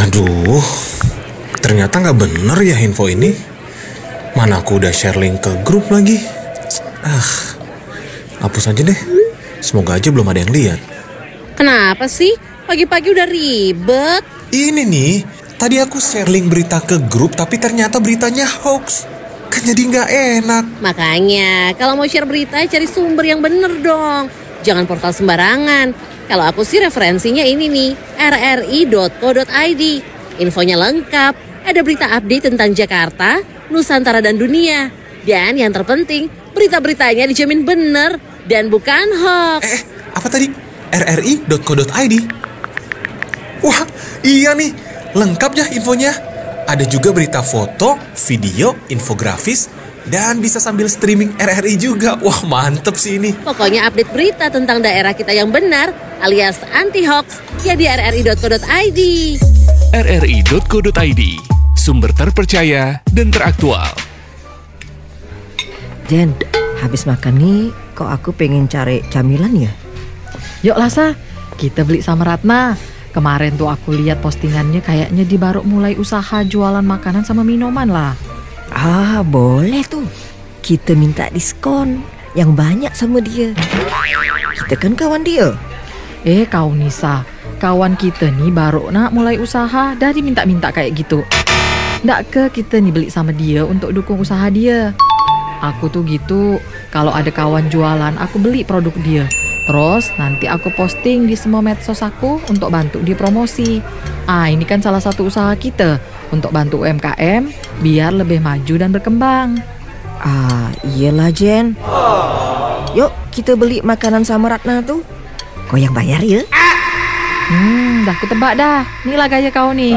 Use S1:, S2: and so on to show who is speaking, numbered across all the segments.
S1: Aduh, ternyata nggak bener ya info ini. Mana aku udah share link ke grup lagi. Hapus aja deh. Semoga aja belum ada yang lihat.
S2: Kenapa sih? Pagi-pagi udah ribet.
S1: Ini nih, tadi aku share link berita ke grup tapi ternyata beritanya hoax. Kan jadi nggak enak.
S2: Makanya, kalau mau share berita, cari sumber yang bener dong. Jangan portal sembarangan. Kalau aku sih referensinya ini nih, rri.co.id. Infonya lengkap, ada berita update tentang Jakarta, Nusantara dan dunia. Dan yang terpenting, berita-beritanya dijamin bener dan bukan hoax.
S1: Apa tadi? rri.co.id? Wah, iya nih, lengkap ya infonya. Ada juga berita foto, video, infografis, dan bisa sambil streaming RRI juga. Wah, mantep sih ini.
S2: Pokoknya update berita tentang daerah kita yang benar alias anti-hoax ya di rri.co.id.
S3: rri.co.id, sumber terpercaya dan teraktual.
S4: Jen, habis makan nih, kok aku pengen cari camilan ya?
S5: Yuk Lasa, kita beli sama Ratna. Kemarin tuh aku lihat postingannya kayaknya dia baru mulai usaha jualan makanan sama minuman lah.
S4: Boleh tuh. Kita minta diskon yang banyak sama dia. Kita kan kawan dia.
S5: Kau Nisa, kawan kita nih baru nak mulai usaha, dah diminta-minta kayak gitu. Nggak ke kita nih beli sama dia untuk dukung usaha dia. Aku tuh gitu, kalau ada kawan jualan aku beli produk dia. Terus nanti aku posting di semua medsos aku untuk bantu dia promosi. Ini kan salah satu usaha kita untuk bantu UMKM biar lebih maju dan berkembang.
S4: Iyalah Jen. Yuk kita beli makanan sama Ratna tuh. Kau yang bayar ya?
S5: Dah aku tebak dah. Inilah gaya kau nih.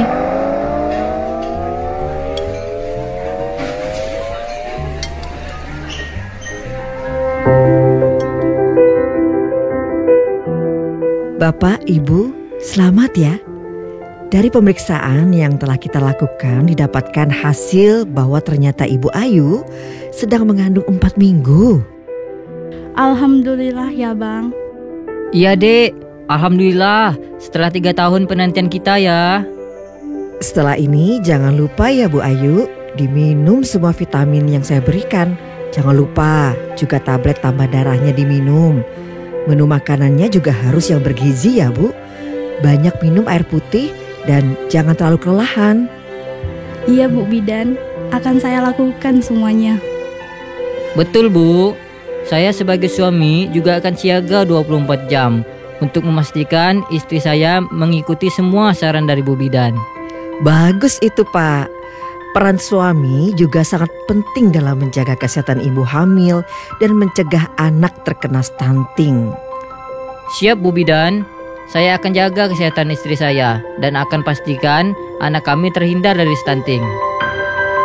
S4: Bapak, Ibu, selamat ya. Dari pemeriksaan yang telah kita lakukan didapatkan hasil bahwa ternyata Ibu Ayu sedang mengandung 4 minggu.
S6: Alhamdulillah ya Bang.
S7: Iya Dek, Alhamdulillah setelah 3 tahun penantian kita ya.
S4: Setelah ini jangan lupa ya Bu Ayu, diminum semua vitamin yang saya berikan. Jangan lupa juga tablet tambah darahnya diminum. Menu makanannya juga harus yang bergizi ya Bu. Banyak minum air putih dan jangan terlalu kelelahan.
S6: Iya Bu Bidan, akan saya lakukan semuanya.
S7: Betul Bu, saya sebagai suami juga akan siaga 24 jam untuk memastikan istri saya mengikuti semua saran dari Bu Bidan.
S4: Bagus itu Pak. Peran suami juga sangat penting dalam menjaga kesehatan ibu hamil dan mencegah anak terkena stunting.
S7: Siap Bu Bidan, saya akan jaga kesehatan istri saya dan akan pastikan anak kami terhindar dari stunting.